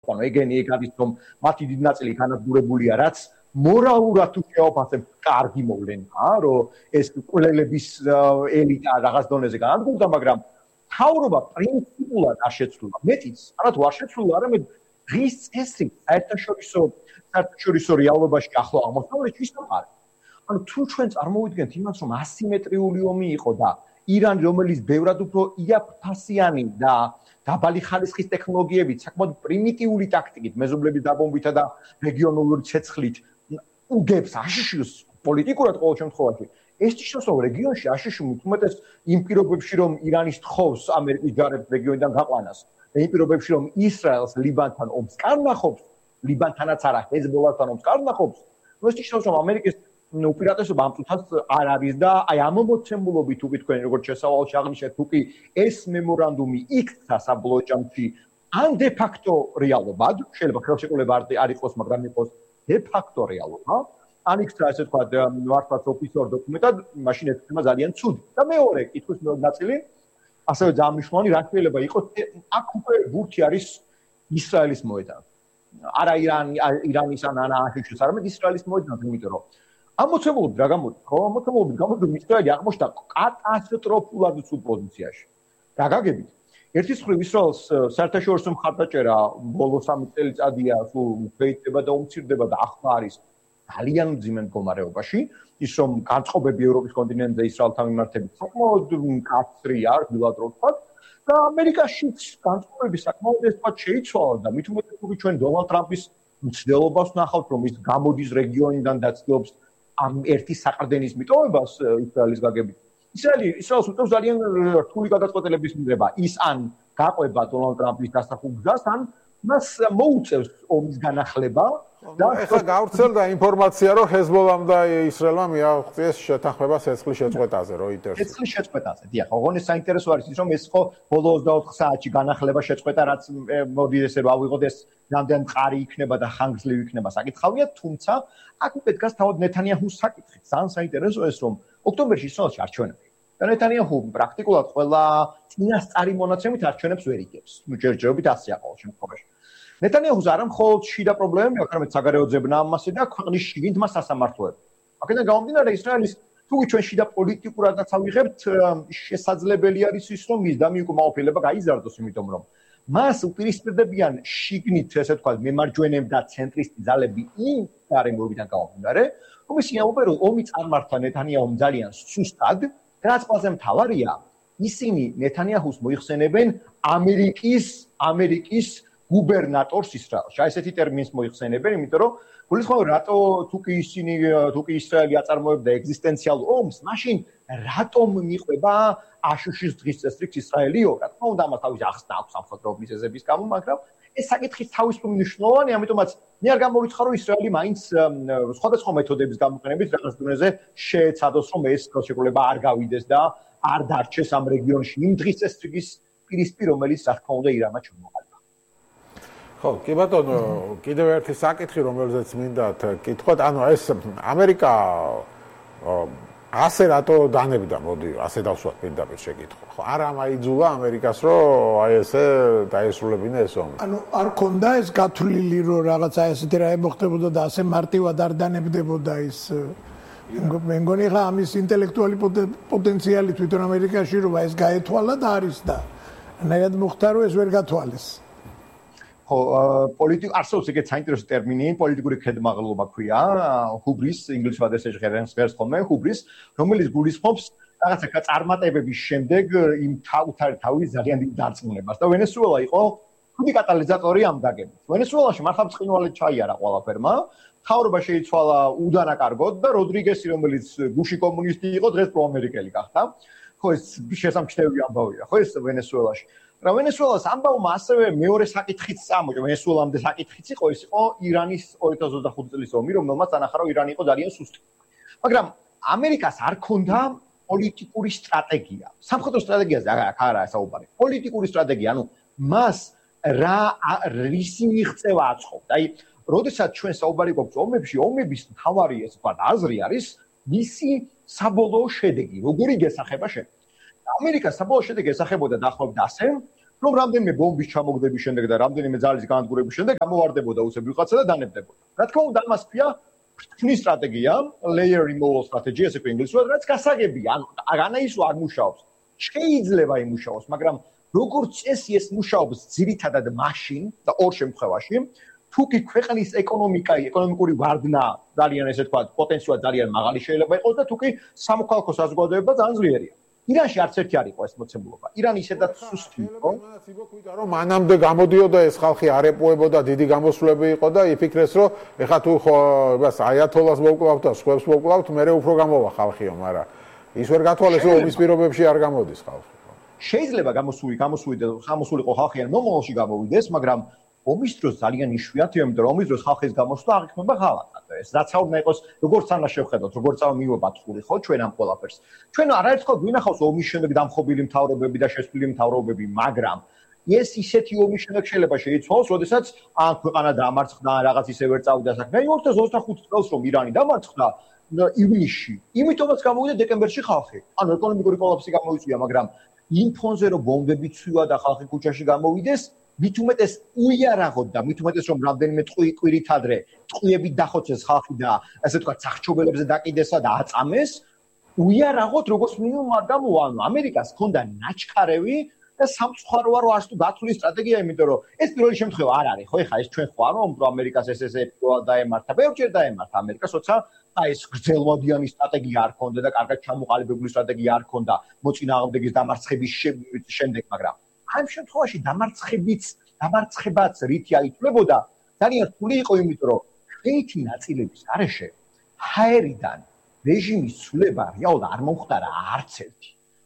ანუ ეგენი ეგ არის რომ მათი დიდი ნაწილი განადგურებულია, რაც მორალურად თუ შეავფასებ კარგი მოვლენაა, რომ ეს კვლელების ელიტა რაღაც დონეზე განადგურდა, მაგრამ თავრობა პრინციპულად არ შეცვლა. მეტიც, არათუ არ შეცვლა, არამედ დღის წესრიგ საერთაშორისო რეალობაში ახლო აღმოსავლეთში ისწავლე. ანუ თუ ჩვენ წარმოვიდგენთ იმას, რომ ასიმეტრიული ომი იყო და ირანი, რომელიც ბევრად უფრო იაფფასიანი და დაბალი ხარისხის ტექნოლოგიებით, საკმაოდ პრიმიტიული ტაქტიკით, მეზობლების დაბომბვითა და რეგიონალური ცეცხლით უგებს აშშ-ს პოლიტიკურად ყოველ შემთხვევაში. ეს ნიშნავს, რომ რეგიონში აშშ-ი უმეტეს იმ პირობებში, რომ ირანის თხოვს ამერიკის ჯარებს რეგიონიდან გაყვანას, და იმ პირობებში, რომ ისრაელს ლიბანთან ომს კარნახობს, ლიბანთანაც არა, ჰეზბოლასთან ომს კარნახობს, ეს ნიშნავს, რომ ამერიკის უპირატესობა ამ წუთას არ არის და აი ამ მოცემულობით თუ თქვენ როგორც შესავალში აღნიშნეთ, თუ კი ეს მემორანდუმი იქცა საბოლოო ჯამში ან დე ფაქტო რეალობად, შეიძლება ხელშეკრულება არ იყოს, მაგრამ იყოს დე ფაქტო რეალობა, ან იქცა ესე თქვა მართლაც ოფიციალურ დოკუმენტად, მაშინ ეცემა ძალიან ცუდი. და მეორე კითხვის ნაწილი, ასევე ძალიან მნიშვნელოვანი, რა შეიძლება იყოს, აქ უკვე ბურთი არის ისრაელის მოედანზე. არა ირანის ან აშშ-ის, არამედ ისრაელის მოედანზე, იმიტომ რომ ამოცემულობით რა გამოდის? ხო, ამოცემულობით გამოდის, ისრაელი აღმოჩნდა კატასტროფულად ცუდ პოზიციაში. რა გაგებით? ერთის მხრივ ისრაელს საერთაშორისო მხარდაჭერა ბოლო 3 წელიწადია, სულ შეიცდება და უმცირდება და ახლა არის ძალიან მძიმე მდგომარეობაში, ის რომ განწყობები ევროპის კონტინენტზე ისრაელთან მიმართებით საკმაოდ მკაცრია, რბილად რო ვთქვათ, და ამერიკაშიც განწყობები საკმაოდ ესწრაფად შეიცვალა და მით უმეტეს თუ ჩვენ დონალდ ტრამპის მცდელობას ვნახავთ, რომ ის გამოდის რეგიონიდან და ცდილობს ამ ერთი საყრდენის მიტოვებას ისრაელის გაგებით. ისრაელს უწევს ძალიან რთული გადაწყვეტილების მიღება. ის ან გაყვება დონალდ ტრამპის დასახულ გზას, ან მას მოუწევს ომის განახლება. და ეხლა გავრცელდა ინფორმაცია, რომ ჰეზბოლამ და ისრაელმა მიაღწიეს შეთანხმება ცეცხლის შეწყვეტაზე, როიტერს. ცეცხლის შეწყვეტაზე, დიახ, ოღონდ ეს საინტერესო არის ის, რომ ეს ხო ბოლო 24 საათში განახლება შეწყვეტა, რაც მოდი ესე ავიღოთ, ეს რამდენ მყარი იქნება და ხანგრძლივი იქნება საკითხავია, თუმცა აქ უკვე დგას თავად ნეთანიაჰუს საკითხი. ძალიან საინტერესო ეს, რომ ოქტომბერში ისრაელში არჩევნები. და ნეთანიაჰუ პრაქტიკულად ყველა წინასწარი მონაცემით არჩევნებს ვერ იგებს. ჯერჯერობით ასეა ყოველ შემთხვევაში. ნეთანიაჰუს არა მხოლოდ შიდა პრობლემები აქვს, არამედ საგარეო ძებნა მასე და ქვეყნის შიგნით მას სასამართლოები. აქედან გამომდინარე, ისრაელის თუ ჩვენ შიდა პოლიტიკურადაც ავიღებთ, შესაძლებელი არის ის, რომ ის დამიუკმაყოფილება გაიზარდოს, იმიტომ რომ მას უპირისპირდებიან შიგნით, ესე ვთქვათ, მემარჯვენე და ცენტრისტი ძალები იმ გარემოებიდან გამომდინარე, რომ ისინი რომ ომი წარმართა ნეთანიაჰუმ ძალიან სუსტად, რაც ყველაზე მთავარია, ისინი ნეთანიაჰუს მოიხსენებენ ამერიკის გუბერნატორს ისრაელში. აი ესეთი ტერმინს მოიხსენებენ, იმიტომ რომ გულისხმობ რატო თუ კი ისრაელი აწარმოებდა ეგზისტენციალურ ომს, მაშინ რატომ მიყვება აშშ-ის დღის წესრიგს ისრაელიო? რა თქმა უნდა, ამას თავისი ახსნა აქვს სამხედრო მიზეზების გამო, მაგრამ ეს საკითხი თავისუფლად მნიშვნელოვანია, ამიტომაც მე არ გამორიცხავ, რომ ისრაელი მაინც სხვადასხვა მეთოდების გამოყენებით რაღაც დონეზე შეეცადოს, რომ ეს ხელშეკრულება არ გავიდეს და არ დარჩეს ამ რეგიონში იმ დღის წესრიგის პირისპირ, რომელიც რა თქმა უნდა ირანმა ჩამოყალიბა. ხო, კი ბატონო, კიდევ ერთი საკითხი, რომელზეც მინდათ კითხოთ, ანუ ეს ამერიკა ასე რატო დანებდა, მოდი, ასე დავსვათ პირდაპირ შეკითხვა. ხო, არა მაიძულა ამერიკას, რომ აი ესე დაესრულებინა ეს ომი. ანუ არ ქონდა ეს გათვლილი, რომ რაღაცა ესეთი რა მოხდებოდა და ასე მარტივად არ დანებდებოდა ის. მე მგონი ხა ამის ინტელექტუალი პოტენციალი თვითონ ამერიკაში რომ ეს გაეთვალა და არის და ნაირად მოხდა, რომ ეს ვერ გათვალეს. არსებობს ეგეთ საინტერესო ტერმინი, პოლიტიკური ქედმაღლობა ქვია, ჰუბრის, ინგლისურად ესე ჟღერს ხოლმე, ჰუბრის, რომელიც გულისხმობს რაღაცა წარმატებების შემდეგ იმ თავის ძალიან დიდ დარწმუნებას. და ვენესუელა იყო ხუთი კატალიზატორი ამ დაგებით. ვენესუელაში მართლა ბრწყინვალედ ჩაიარა ყველაფერმა, მთავრობა შეიცვალა უდანაკარგოდ და როდრიგესი, რომელიც გუში კომუნისტი იყო, დღეს პროამერიკელი გახდა. ხო, ეს შესამჩნევი ამბავია, ხო, ეს ვენესუელაში. რა ვენესუელას ამბავმა ასევე მეორე საკითხიც წამოჭრა. ვენესუელამდე საკითხიც იყო, ის იყო ირანის 2025 წლის ომი, რომელმაც ანახა, რომ ირანი იყო ძალიან სუსტი. მაგრამ ამერიკას არ ქონდა პოლიტიკური სტრატეგია. სამხედრო სტრატეგიაზე არაა საუბარი. პოლიტიკური სტრატეგია, ანუ მას რისი მიღწევა აწყობდა. აი, როდესაც ჩვენ საუბარი გვაქვს ომებში, ომების მთავარი ეს ვთქვათ, აზრი არის მისი საბოლოო შედეგი, როგორი გესახება შედეგი. ამერიკას საბოლოო შედეგი ესახებოდა დაახლოებით ასე, რომ რამდენიმე ბომბის ჩამოგდების შემდეგ და რამდენიმე ძალის განადგურების შემდეგ გამოვარდებოდა უცებ ვიღაცა და დანებდებოდა. რა თქმა უნდა, ამას ქვია ფრთნის სტრატეგია, layer removal strategy, ესე იგი ინგლისურად, რაც გასაგებია, განაისვა არ მუშაობს. შეიძლება იმუშაოს, მაგრამ როგორც წესი ეს მუშაობს ძირითადად მაშინ და ორ შემთხვევაში, თუ კი ქვეყნის ეკონომიკური ვარდნა ძალიან ესე თქვა, პოტენციალი ძალიან მაღალი შეიძლება იყოს და თუ კი სამოქალაქო საზოგადოება ძალიან ძლიერია. ირანში არც ერთი არ იყო ეს მოცემულობა. ირანი ისედაც სუსტი იყო. რომ მანამდე გამოდიოდა ეს ხალხი არ ეპოებოდა, დიდი გამოსვლები იყო და იფიქრეს, რომ ეხა თუ აიათოლას მოვკლავთ და სხვებს მოვკლავთ, მერე უფრო გამოვა ხალხიო, მაგრამ ის ვერ გათვალეს, რომ ომის პირობებში არ გამოდის ხალხი. შეიძლება გამოსულიყო ხალხი ან მომავალში გამოვიდეს, მაგრამ ომის დროს ძალიან იშვიათია, იმიტომ რომ ომის დროს ხალხის გამოსვლა არ იქნება ღალატად. ეს რაც არ უნდა იყოს, როგორც ანა შევხედოთ, როგორც მივება თხური ხო ჩვენ ამ ყველაფერს. ჩვენ არაერთხელ გვინახავს ომის შემდეგ დამხობილი მთავრობები და შესვლილი მთავრობები, მაგრამ ეს ისეთი ომის შემდეგ შეიძლება შეიცვალოს, როდესაც ან ქვეყანა დამარცხდა, რაღაც ისე ვერ წავიდა საქმე. 2025 წელს რომ ირანი დამარცხდა ივნისში, იმიტომაც გამოვიდა დეკემბერში ხალხი. ანუ ეკონომიკური კოლაფსი გამოიწვია, მაგრამ იმ ფონზე რომ ბომბები ცვივა და ხალხი ქუჩაში გამოვიდეს, მით უმეტეს უიარაღოდ და მით უმეტეს რომ რამდენიმე კვირით ადრე ტყვიები დახოცეს ხალხი და ასე თქვა სახჩობელებზე დაკიდესა და აწამეს, უიარაღოდ როგორც მინიმუმ არ გამოვა. ანუ ამერიკას ჰქონდა ნაჩქარევი და სამწუხაროა რომ არც თუ გათვლილი სტრატეგია, იმიტომ რომ ეს პირველი შემთხვევა არ არის, ხო? ეხლა ეს ჩვენ ხო არ რომ ამერიკას ესე დაემართა, ბევრჯერ დაემართა ამერიკას, როცა ეს გრძელვადიანი სტრატეგია არ ქონდა და კარგად ჩამოყალიბებული სტრატეგია არ ქონდა მოწინააღმდეგის დამარცხების შემდეგ, მაგრამ ამ შემთხვევაში დამარცხებაც რითი აიწლებოდა, ძალიან რთული იყო, იმიტომ რომ ხეთი ნაწილების გარეშე ჰაერიდან რეჟიმის ცვლილება რეალურად არ მომხდარა არც ერთი.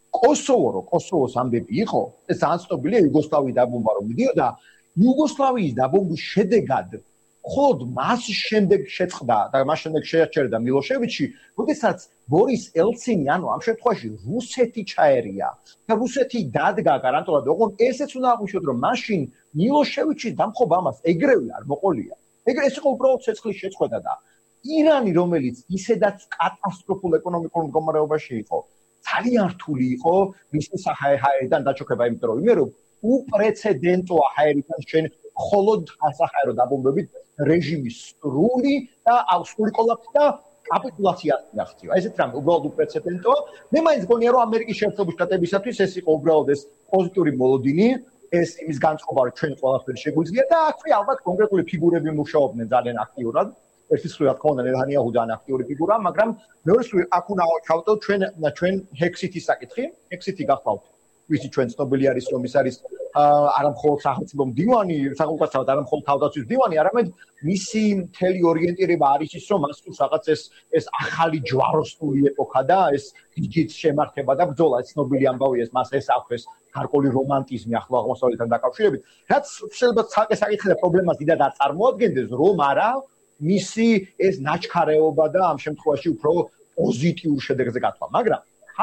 კოსოვოს ამბები იყო, ეს ძალიან ცნობილია იუგოსლავიის დაბომბვა რომ მიდიოდა, იუგოსლავიის დაბომბვის შედეგად ხოდ მას შემდეგ შეწყდა და მას შემდეგ შეაჩერდა მილოშევიჩი, როდესაც ბორის ელცინი, ანუ ამ შემთხვევაში რუსეთი ჩაერია და რუსეთი დადგა გარანტულად, ოღონდ ესეც უნდა აღვნიშნოთ, რომ მაშინ მილოშევიჩის დამხობა ამას ეგრევე არ მოყოლია. ეს იყო უბრალოდ ცეცხლის შეწყვეტა და ირანი, რომელიც ისედაც კატასტროფულ ეკონომიკურ მდგომარეობაში იყო, ძალიან რთული იყო მისი ჰაერიდან დაჩოქება, იმიტომ რომ იმერო უპრეცედენტოა ჰაერიდან შენ მხოლოდ სასაჰაერო დაბომბებით რეჟიმის სრული კოლაფსი და კაპიტულაცია ახდია. ესეთ რამე უბრალოდ უპრეცედენტოა. მე მაინც მგონია რომ ამერიკის შეერთებული შტატებისათვის ეს იყო უბრალოდ ეს პოზიტიური მოლოდინი, ეს იმის განწყობა რომ ჩვენ ყველაფერი შეგვიძლია და აქვე ალბათ კონკრეტული ფიგურები მუშაობდნენ ძალიან აქტიურად. ერთის მხრივ რა თქმა უნდა ნეტანიაჰუ ძალიან აქტიური ფიგურა, მაგრამ მეორეს მხრივ აქ უნდა ჩავტოთ ჩვენ ჰექსითის საკითხი. ჰექსითი გახლავთ ვისი ჩვენ ცნობილი არის რომ ის არის არა მხოლოდ სახელმწიფო მდივანი, საყოველთაოდ არა მხოლოდ თავდაცვის მდივანი, არამედ მისი მთელი ორიენტირება არის ის რომ მას სურს რაღაც ეს ახალი ჯვაროსნული ეპოქა და ეს დიდ შემართება და ბრძოლა, ეს ცნობილი ამბავია, ეს მას ეს აქვს გარკვეული რომანტიზმი ახლო აღმოსავლეთთან დაკავშირებით, რაც შეიძლება ცალკე საკითხი და პრობლემას დიდად არ წარმოადგენდეს, რომ არა მისი ეს ნაჩქარეობა და ამ შემთხვევაში უფრო პოზიტიურ შედეგზე გათვლა, მაგრამ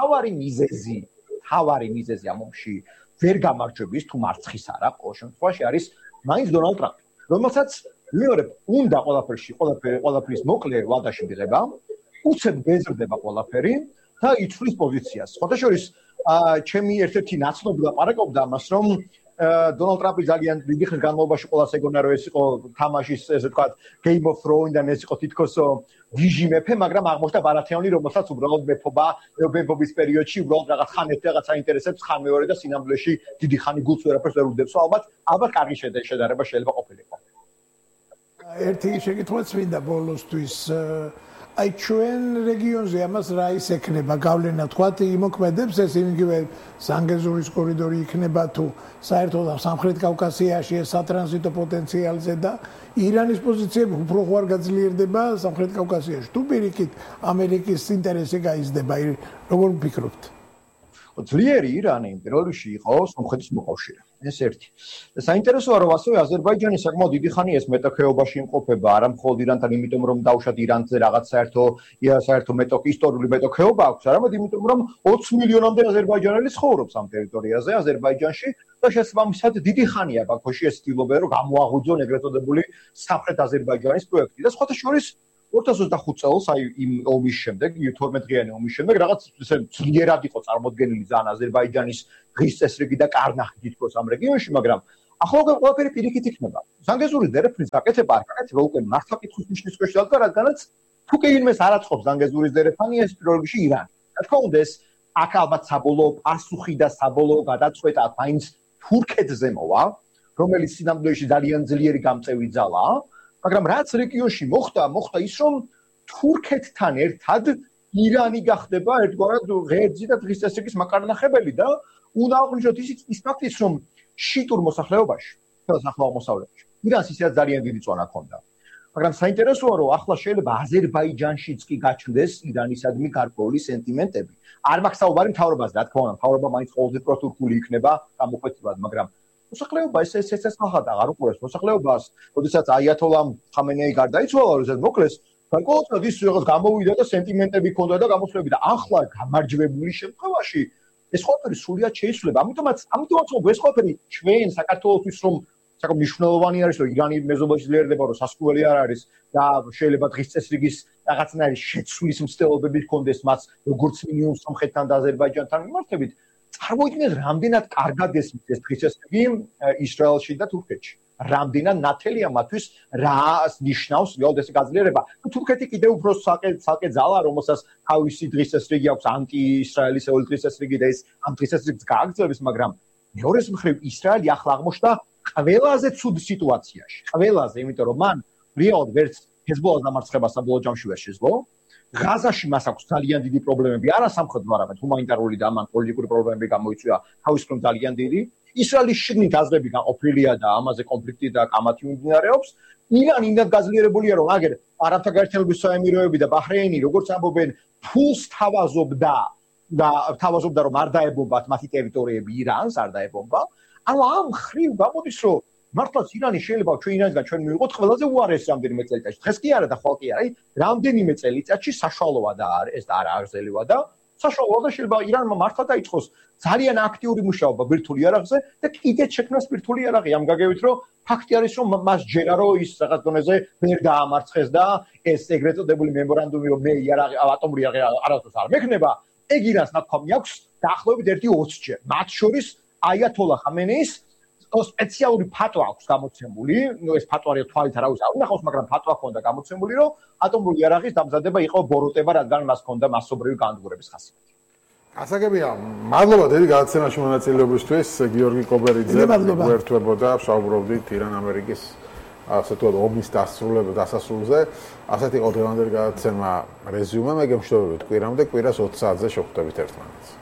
თავარი მიზეზი ამ ომში ვერ გამარჯვების თუ მარცხის არა, ყოველ შემთხვევაში არის მაინც დონალდ ტრამპი, რომელსაც მეორე უნდა ყველაფრის მოკლე ვალდაში მიღება, უცებ გეზრდება ყველაფერი და იცვლის პოზიციას. ხოთაშორის ჩემი ერთ-ერთი ნაცნობი ლაპარაკობდა ამას, რომ დონალდ ტრამპი ძალიან დიდი ხნის განმავლობაში ყველას ეგონა რომ ეს იყო თამაშის ესე ვთქვათ Game of Thrones-დან ეს იყო თითქოს ვიჟი მეფე, მაგრამ აღმოჩნდა ბარათეონი, რომელსაც უბრალოდ მეფობის პერიოდში უბრალოდ რაღაც ხან ერთი რაღაც აინტერესებს, ხან მეორე და სინამდვილეში დიდი ხანი გულს ვერაფერს ვერ უდებს. ალბათ კარგი შედარება შეიძლება ყოფილიყო. ერთი შეკითხვაც მინდა ბოლოსთვის. აი ჩვენ რეგიონზე ამას რა ისექნება გავლენა თქვათ იმოქმედებს ეს იგივე ზანგეზურის კორიდორი იქნება თუ საერთოდ სამხრეთ კავკასიაში ეს სატრანზიტო პოტენციალზე და ირანის პოზიციები უფრო ხوار გაძლიერდება სამხრეთ კავკასიაში თუ პირიქით ამერიკის ინტერესი გაიზრდება როგორ ვფიქრობთ? ძლიერი ირანი პირველ რიგში იყო სომხეთის მოკავშირე. ეს ერთი. და საინტერესოა რომ ასევე აზერბაიჯანი საკმაოდ დიდი ხანი ეს მეტოქეობაში იმყოფება, არა მხოლოდ ირანთან, იმიტომ რომ დავუშვათ ირანზე რაღაც საერთო ისტორიული მეტოქეობა აქვს, არამედ იმიტომ რომ 20 მილიონამდე აზერბაიჯანელი ცხოვრობს ამ ტერიტორიაზე, აზერბაიჯანში და შესაბამისად დიდი ხანია ბაქოში ეს ცდილობენ რომ გამოაღვიძონ ეგრეთ წოდებული სამხრეთ აზერბაიჯანის პროექტი. და სხვათა შორის 2025 წელს, აი იმ ომის შემდეგ, 12 დღიანი ომის შემდეგ, რაღაც ესე ძლიერად იყო წარმოდგენილი ძალიან აზერბაიჯანის დღის წესრიგი და კარნახი თითქოს ამ რეგიონში, მაგრამ ახლა ყველაფერი პირიქით იქნება. ზანგეზურის დერეფნის გაკეთება არ გაკეთება უკვე მართლა კითხვის ნიშნის ქვეშ დადგა, რადგანაც თუ კი ვინმეს არ აწყობს ზანგეზურის დერეფანი, ეს პირველ რიგში ირანი. რა თქმა უნდა, ეს აქ ალბათ საბოლოო პასუხი და საბოლოო გადაწყვეტა მაინც თურქეთზე მოვა, რომელიც სინამდვილეში ძალიან ძლიერი გამწევი ძალაა, მაგრამ რაც რეგიონში მოხდა ის, რომ თურქეთთან ერთად ირანი გახდება ერთგვარად ღერძი და დღის წესრიგის მაკარნახებელი და უნდა აღვნიშნოთ ის ფაქტიც, რომ შიტურ მოსახლეობაში, თელს ახლო აღმოსავლეთში, ირანს ისედაც ძალიან დიდი წონა ჰქონდა. მაგრამ საინტერესოა, რომ ახლა შეიძლება აზერბაიჯანშიც კი გაჩნდეს ირანისადმი გარკვეული სენტიმენტები. არ მაქვს საუბარი მთავრობაზე, რა თქმა უნდა, მთავრობა მაინც ყოველთვის პროტურკული იქნება გამოკვეთილად, მაგრამ მოსახლეობა ეს ხალხად აღარ უყურებს მოსახლეობას, როდესაც აიათოლა ხამენეი გარდაიცვალა, როდესაც მოკლეს, გარკვეულად ის რაღაც გამოვიდა და სენტიმენტები ჰქონდა და გამოსვლები და ახლა გამარჯვებული შემთხვევაში ეს ყველაფერი სრულად შეიცვლება. ამიტომაც ეს ყველაფერი ჩვენ საქართველოსთვის რომ საკმაოდ მნიშვნელოვანი არის, რომ ირანი მეზობელში ძლიერდება, რომ სასკუველი არ არის და შეიძლება დღის წესრიგის რაღაცნაირი შეცვლის მცდელობები ჰქონდეს მას როგორც მინიმუმ სომხეთთან და აზერბაიჯანთან მიმართებით. წარმოიდგინეთ, რამდენად კარგად ესმის ეს დღის წესრიგი ისრაელში და თურქეთში. რამდენად ნათელია მათთვის რა ნიშნავს რეალურად ეს გაძლიერება. თურქეთი კიდევ უფრო ცალკე ძალა, რომელსაც თავისი დღის წესრიგი აქვს ანტი-ისრაელისეული დღის წესრიგი და ეს ამ დღის წესრიგს გააგრძელებს, მაგრამ მეორეს მხრივ ისრაელი ახლა აღმოჩნდა ყველაზე ცუდ სიტუაციაში. ყველაზე, იმიტომ რომ მან რეალურად ვერც ჰეზბოლას დამარცხება საბოლოო ჯამში ვერ შეძლო. ღაზაში მას აქვს ძალიან დიდი პრობლემები, არა სამხედრო, არამედ ჰუმანიტარული და ამან პოლიტიკური პრობლემები გამოიწვია, თავის მხრივ ძალიან დიდი. ისრაელის შიგნით აზრები გაყოფილია და ამაზე კონფლიქტი და კამათი მიმდინარეობს. ირანი იმდან გაძლიერებულია, რომ აგერ არაბთა გაერთიანების საემიროები და ბაჰრეინი, როგორც ამბობენ, ფულს თავაზობდა რომ არ დაებომბათ მათი ტერიტორიები ირანს, არ დაებომბა. ანუ ამ ხრივ გამოდის, რომ მართლაც ირანი შეიძლება ჩვენ ირანისგან ჩვენ მივიღოთ ყველაზე უარეს რამდენიმე წელიწადში. დღეს კი არა და ხვალ კი არა, აი რამდენიმე წელიწადში საშუალოა და ეს და არა აღზელია და საშუალოა და შეიძლება ირანმა მართლა დაიწყოს ძალიან აქტიური მუშაობა ბირთვული იარაღზე და კიდეც შექმნას ბირთვული იარაღი. ამ გაგებით რომ ფაქტი არის რომ მას ჯერა რომ ის რაღაც დონეზე ვერ დაამარცხეს და ეს ეგრეთ წოდებული მემორანდუმი რომ მე იარაღი ატომური იარაღი არასდროს არ მექნება, ეგ ირანს ნათქვამი აქვს დაახლოებით 1-20 ჯერ. მათ შორის აიათოლა ხამენეის სპეციალური ფატვა აქვს გამოცემული, ეს ფატვა თვალით არავის არ უნახავს, მაგრამ ფატვა ჰქონდა გამოცემული, რომ ატომური იარაღის დამზადება იყო ბოროტება, რადგან მას ჰქონდა მასობრივი განადგურების ხასიათი. ასაგებია, მადლობა დიდი გადაცემაში მონაწილეობისთვის, გიორგი კობერიძე გვერდთვებოდა, ვსაუბრობდით ირან-ამერიკის ასე თქვა ომის დასასრულზე. ასეთი იყო დღევანდელი გადაცემა რეზიუმე, მე გემშვიდობებით კვირამდე, კვირას 20 საათზე შევხვდებით ერთმანეთს.